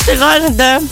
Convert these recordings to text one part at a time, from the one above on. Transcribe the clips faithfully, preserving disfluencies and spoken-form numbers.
Τι κάνετε?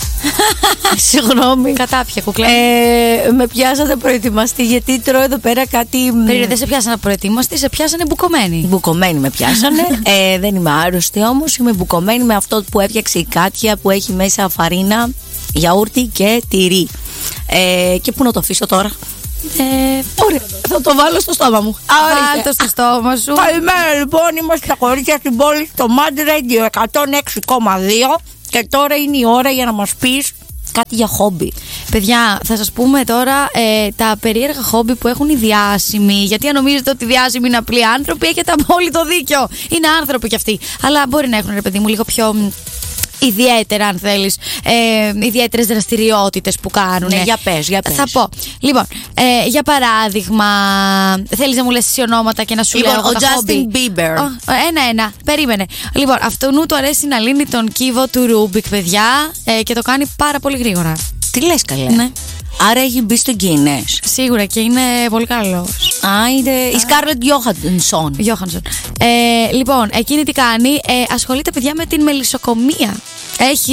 Συγγνώμη. Κατάπια κουκλέ. Ε, με πιάσατε προετοιμαστή γιατί τρώω εδώ πέρα κάτι. Περίμενε, δεν σε πιάσανε προετοιμαστή, σε πιάσανε μπουκωμένη. Μπουκωμένη με πιάσανε. ε, δεν είμαι άρρωστη όμως, είμαι μπουκωμένη με αυτό που έφτιαξε η Κάτια που έχει μέσα φαρίνα, γιαούρτι και τυρί. Ε, και πού να το αφήσω τώρα? Ε, Ωραία, θα το βάλω στο στόμα μου. Βάλ' το στο στόμα σου. Καλημέρα λοιπόν, είμαστε τα κορίτσια στην πόλη στο Mad Radio εκατόν έξι κόμμα δύο και τώρα είναι η ώρα για να μας πεις κάτι για χόμπι. Παιδιά, θα σας πούμε τώρα ε, τα περίεργα χόμπι που έχουν οι διάσημοι. Γιατί αν νομίζετε ότι οι διάσημοι είναι απλοί άνθρωποι, έχετε απόλυτο δίκιο. Είναι άνθρωποι κι αυτοί. Αλλά μπορεί να έχουν, ρε παιδί μου, λίγο πιο ιδιαίτερα, αν θέλεις, ε, ιδιαίτερες δραστηριότητες που κάνουν. Ναι, για πες, για πες. Θα πω. Λοιπόν, ε, για παράδειγμα, θέλεις να μου λες εσύ ονόματα και να σου λοιπόν, λέω εγώ ο τα Justin χόμπι? Bieber. Ένα-ένα, περίμενε. Λοιπόν, αυτού του αρέσει να λύνει τον κύβο του Ρούμπικ, παιδιά, ε, και το κάνει πάρα πολύ γρήγορα. Τι λες καλέ? Ναι. Άρα έχει μπει στο Guinness. Σίγουρα και είναι πολύ καλός. Α, είναι η Scarlett Johansson. Johansson. Ε, λοιπόν, εκείνη τι κάνει? Ε, ασχολείται, παιδιά, με την μελισσοκομεία. Έχει,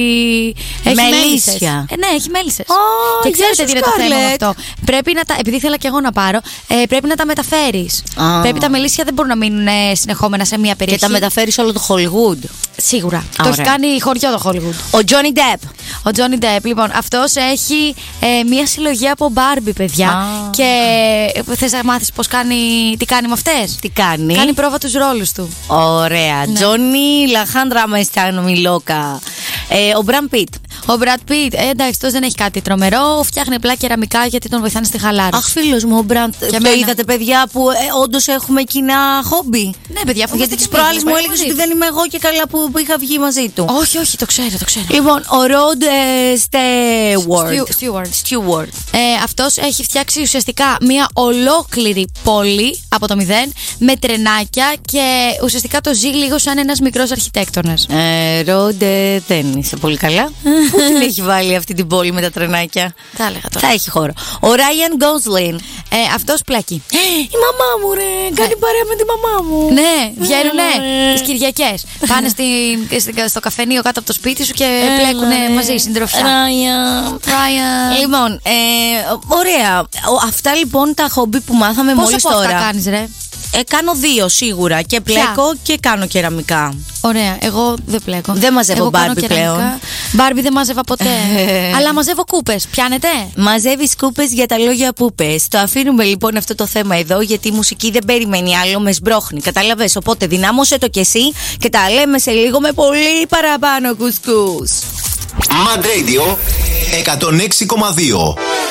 έχει μέλισσες. Ε, ναι, έχει μέλισσες. Oh, και ξέρετε τι είναι το θέμα με αυτό? Πρέπει να τα, επειδή ήθελα και εγώ να πάρω, ε, πρέπει να τα μεταφέρεις. Oh. Πρέπει τα μελίσια δεν μπορούν να μείνουν ε, συνεχόμενα σε μία περιοχή. Και τα μεταφέρεις όλο το Hollywood. Σίγουρα. Oh, το έχει κάνει χωριό το Hollywood. Ο Johnny Depp. Ο Johnny Depp, λοιπόν, αυτός έχει ε, μία συλλογή από Barbie, παιδιά. Ah. Και ε, θες να μάθεις πώς κάνει, τι κάνει με αυτές? Τι κάνει? Κάνει πρόβα τους ρόλους του. Ωραία. Ναι. Johnny Λαχάντρα με στα νομιλόκα. Ε, ο Brad Pitt. Ο Brad Pitt, ε, εντάξει, αυτός δεν έχει κάτι τρομερό. Φτιάχνει απλά κεραμικά γιατί τον βοηθάνε στη χαλάρωση. Αχ, φίλος μου, ο Brad. Το μένα. είδατε, παιδιά, που ε, όντως έχουμε κοινά χόμπι? Ναι, παιδιά, αφού γιατί τις προάλλες μου έλεγες ότι δεν είμαι εγώ και καλά που, που είχα βγει μαζί του. Όχι, όχι, το ξέρω, το ξέρω. Λοιπόν, ο Rod ε, Stewart. Stewart. Stewart. Ε, αυτός έχει φτιάξει ουσιαστικά μια ολόκληρη πόλη από το μηδέν με τρενάκια και ουσιαστικά το ζει λίγο σαν ένας μικρός αρχιτέκτονας. Ε, Rod, ε, δεν είσαι πολύ καλά. Πού την έχει βάλει αυτή την πόλη με τα τρενάκια? Τα έλεγα τώρα. Θα έχει χώρο. Ο Ryan Gosling. Ε, αυτός πλακεί. Η μαμά μου, ρε! Κάνει παρέα με τη μαμά μου. Ναι, βγαίνουνε Ε. τις Κυριακές. Πάνε στην, στην- στο καφενείο κάτω από το σπίτι σου και πλέκουνε Έλα, ρε. μαζί συντροφιά. Ryan. Ryan. Λοιπόν, ε, ωραία. Ο- Αυτά λοιπόν τα χόμπι που μάθαμε Πόσα μόλις από αυτά τώρα. κάνεις, ρε? Ε, κάνω δύο σίγουρα. Και πλέκω και κάνω κεραμικά. Ωραία, εγώ δεν πλέκω. Δεν μαζεύω Εγώ κάνω Barbie κεραμικά. πλέον. Barbie δεν μάζευα ποτέ. Αλλά μαζεύω κούπες. Πιάνετε? Μαζεύει κούπες για τα λόγια που πες. Το αφήνουμε λοιπόν αυτό το θέμα εδώ, γιατί η μουσική δεν περιμένει άλλο, με σμπρώχνει. Κατάλαβες? Οπότε δυνάμωσε το κι εσύ και τα λέμε σε λίγο με πολύ παραπάνω κουσκούς. Mad Radio εκατόν έξι κόμμα δύο.